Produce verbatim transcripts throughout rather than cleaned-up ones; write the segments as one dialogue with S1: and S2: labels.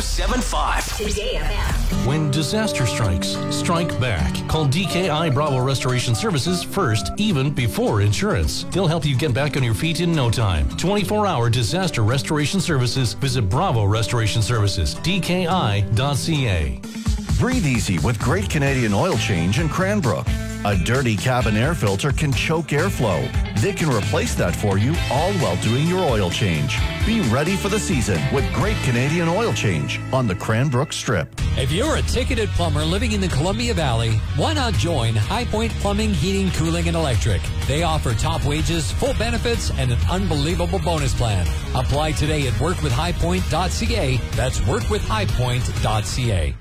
S1: seven five
S2: Today F M.
S3: When disaster strikes, strike back. Call D K I Bravo Restoration Services first, even before insurance. They'll help you get back on your feet in no time. twenty-four hour disaster restoration services. Visit Bravo Restoration Services, D K I dot C A.
S4: Breathe easy with Great Canadian Oil Change in Cranbrook. A dirty cabin air filter can choke airflow. They can replace that for you, all while doing your oil change. Be ready for the season with Great Canadian Oil Change on the Cranbrook Strip.
S5: If you're a ticketed plumber living in the Columbia Valley, why not join High Point Plumbing, Heating, Cooling, and Electric? They offer top wages, full benefits, and an unbelievable bonus plan. Apply today at work with high point dot c a. That's work with high point dot c a.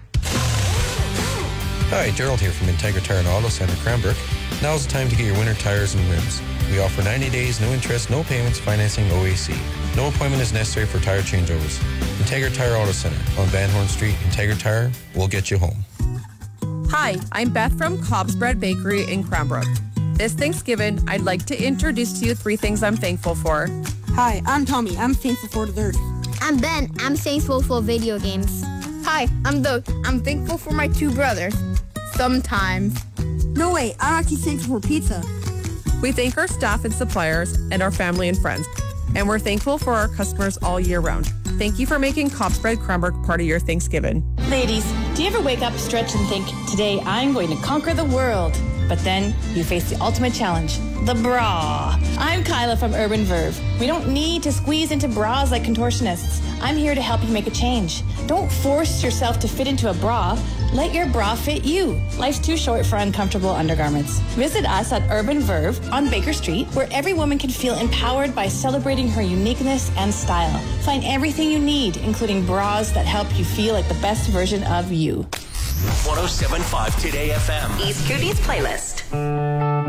S6: Hi, Gerald here from Integra Tire and Auto Center, Cranbrook. Now's the time to get your winter tires and rims. We offer ninety days, no interest, no payments, financing O A C. No appointment is necessary for tire changeovers. Integra Tire Auto Center on Van Horn Street. Integra Tire will get you home.
S7: Hi, I'm Beth from Cobb's Bread Bakery in Cranbrook. This Thanksgiving, I'd like to introduce to you three things I'm thankful for.
S8: Hi, I'm Tommy. I'm thankful for the dirt.
S9: I'm Ben. I'm thankful for video games.
S10: Hi, I'm Doug. I'm thankful for my two brothers. Sometimes.
S8: No way, I'm actually thankful for pizza.
S7: We thank our staff and suppliers and our family and friends. And we're thankful for our customers all year round. Thank you for making Cobb's Bread Cranbrook part of your Thanksgiving.
S11: Ladies, do you ever wake up, stretch, and think, today I'm going to conquer the world? But then you face the ultimate challenge, the bra. I'm Kyla from Urban Verve. We don't need to squeeze into bras like contortionists. I'm here to help you make a change. Don't force yourself to fit into a bra. Let your bra fit you. Life's too short for uncomfortable undergarments. Visit us at Urban Verve on Baker Street, where every woman can feel empowered by celebrating her uniqueness and style. Find everything you need, including bras that help you feel like the best version of you.
S1: one oh seven point five Today F M.
S2: East County's playlist.